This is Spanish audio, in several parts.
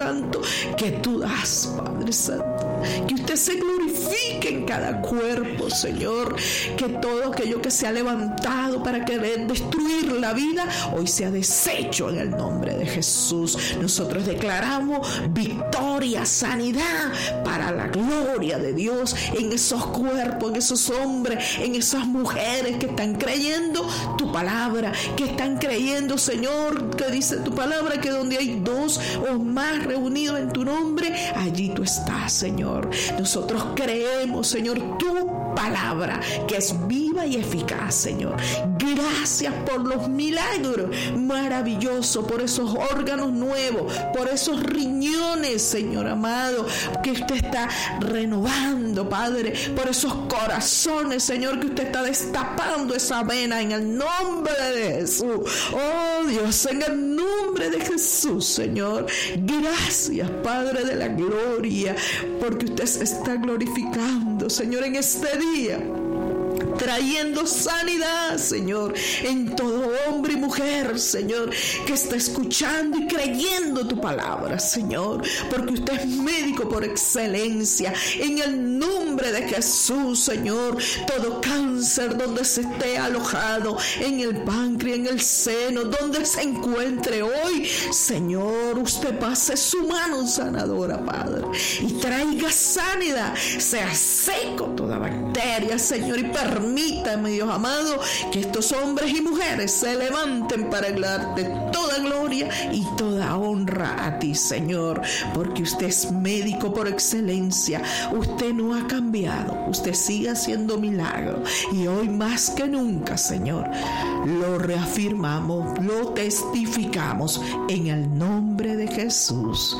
Santo, que tú das, Padre Santo. Que usted se glorifique en cada cuerpo, Señor. Que todo aquello que se ha levantado para querer destruir la vida, hoy sea deshecho en el nombre de Jesús. Nosotros declaramos victoria, sanidad para la gloria de Dios en esos cuerpos, en esos hombres, en esas mujeres que están creyendo tu palabra, que están creyendo, Señor, que dice tu palabra que donde hay dos o más reunidos en tu nombre, allí tú estás, Señor. Nosotros creemos, Señor, tu palabra que es viva y eficaz, Señor. Gracias por los milagros maravillosos, por esos órganos nuevos, por esos riñones, Señor amado, que usted está renovando, Padre, por esos corazones, Señor, que usted está destapando esa vena en el nombre de Jesús. Oh Dios, en el nombre de Jesús, Señor. Gracias, Padre de la gloria, porque usted se está glorificando, Señor, en este día, trayendo sanidad, Señor, en todo hombre y mujer, Señor, que está escuchando y creyendo tu palabra, Señor, porque usted es médico por excelencia. En el nombre de Jesús, Señor, todo cáncer donde se esté alojado, en el páncreas, en el seno, donde se encuentre hoy, Señor, usted pase su mano sanadora, Padre, y traiga sanidad, sea seco toda bacteria, Señor, y permítame, Dios amado, que estos hombres y mujeres se levanten para darte toda gloria y toda honra a ti, Señor, porque usted es médico por excelencia. Usted no ha cambiado, usted sigue haciendo milagros, y hoy más que nunca, Señor, lo reafirmamos, lo testificamos en el nombre de Jesús.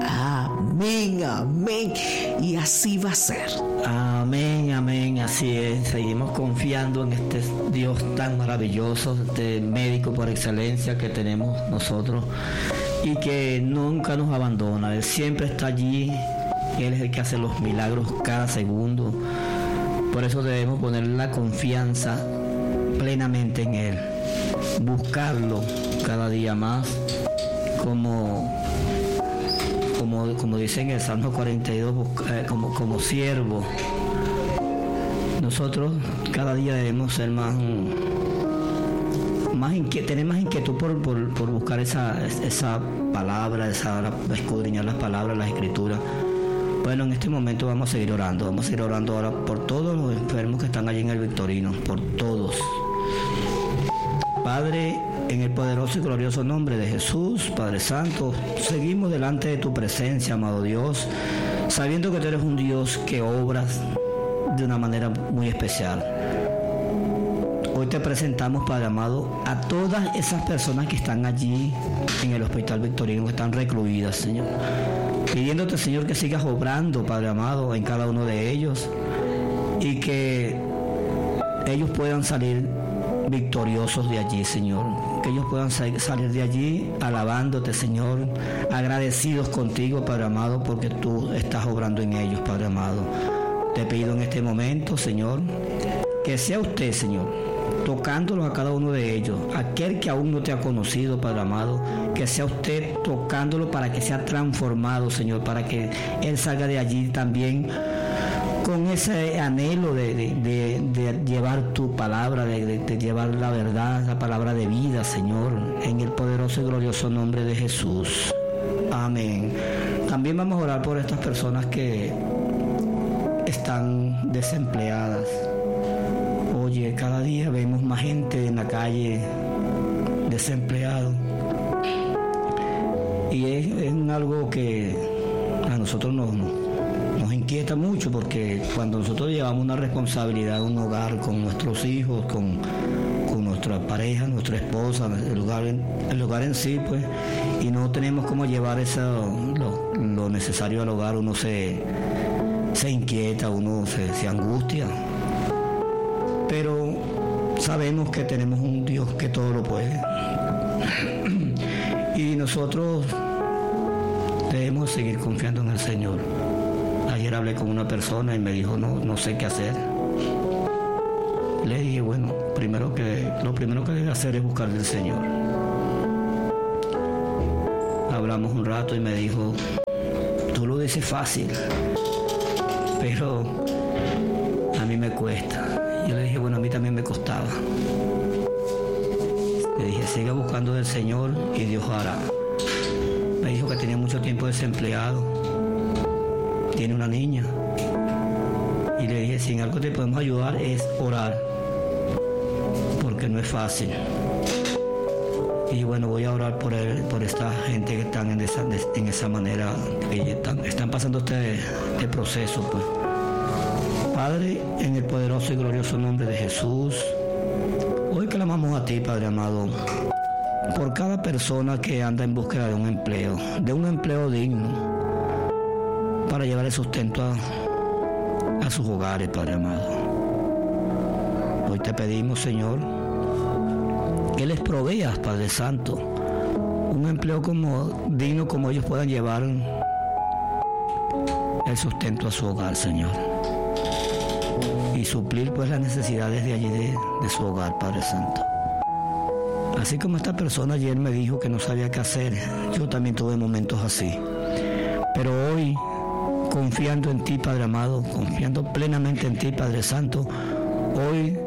Amén, amén, y así va a ser. Amén, amén, así es. Seguimos confiando en este Dios tan maravilloso, de médico por excelencia que tenemos nosotros, y que nunca nos abandona. Él siempre está allí. Él es el que hace los milagros cada segundo. Por eso debemos poner la confianza plenamente en Él, buscarlo cada día más, como dice en el Salmo 42, como siervo. Nosotros cada día debemos ser tener más inquietud por buscar esa palabra, escudriñar las palabras, las escrituras. Bueno, en este momento vamos a seguir orando ahora por todos los enfermos que están allí en el Victorino, por todos. Padre, en el poderoso y glorioso nombre de Jesús, Padre Santo, seguimos delante de tu presencia, amado Dios, sabiendo que tú eres un Dios que obras de una manera muy especial. Hoy te presentamos, Padre amado, a todas esas personas que están allí en el Hospital Victorino, que están recluidas, Señor, pidiéndote, Señor, que sigas obrando, Padre amado, en cada uno de ellos, y que ellos puedan salir victoriosos de allí, Señor, que ellos puedan salir de allí alabándote, Señor, agradecidos contigo, Padre amado, porque tú estás obrando en ellos, Padre amado. Te pido en este momento, Señor, que sea usted, Señor, tocándolos a cada uno de ellos, aquel que aún no te ha conocido, Padre amado, que sea usted tocándolo para que sea transformado, Señor, para que él salga de allí también con ese anhelo de llevar tu palabra, de llevar la verdad, la palabra de vida, Señor, en el poderoso y glorioso nombre de Jesús. Amén. También vamos a orar por estas personas que están desempleadas. Oye, cada día vemos más gente en la calle desempleado, y es algo que a nosotros nos inquieta mucho, porque cuando nosotros llevamos una responsabilidad en un hogar con nuestros hijos, con nuestra pareja, nuestra esposa, el hogar en sí, pues, y no tenemos cómo llevar lo necesario al hogar, uno se inquieta, uno se angustia. Pero sabemos que tenemos un Dios que todo lo puede, y nosotros debemos seguir confiando en el Señor. Ayer hablé con una persona y me dijo, no sé qué hacer. Le dije, bueno, lo primero que debe hacer es buscar del Señor. Hablamos un rato y me dijo, dice fácil, pero a mí me cuesta. Yo le dije, bueno, a mí también me costaba. Le dije, siga buscando del Señor y Dios hará. Me dijo que tenía mucho tiempo desempleado, tiene una niña. Y le dije, si en algo te podemos ayudar es orar, porque no es fácil. Y bueno, voy a orar por él, por esta gente que están en esa manera, que están pasando este proceso, pues. Padre, en el poderoso y glorioso nombre de Jesús, hoy clamamos a ti, Padre amado, por cada persona que anda en búsqueda de un empleo digno, para llevar el sustento a sus hogares, Padre amado. Hoy te pedimos, Señor, que les proveas, Padre Santo, un empleo digno como ellos puedan llevar el sustento a su hogar, Señor, y suplir pues las necesidades de allí de su hogar, Padre Santo. Así como esta persona ayer me dijo que no sabía qué hacer, yo también tuve momentos así, pero hoy, confiando en ti, Padre amado, confiando plenamente en ti, Padre Santo, hoy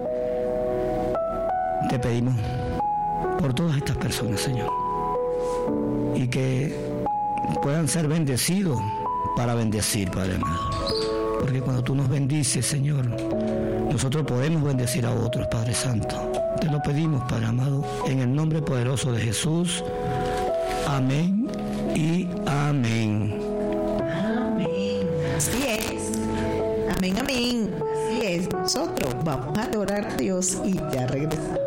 te pedimos por todas estas personas, Señor, y que puedan ser bendecidos para bendecir, Padre amado, porque cuando tú nos bendices, Señor, nosotros podemos bendecir a otros, Padre Santo. Te lo pedimos, Padre amado, en el nombre poderoso de Jesús. Amén y amén. Amén. Así es. Amén, amén. Así es. Nosotros vamos a adorar a Dios y ya regresamos.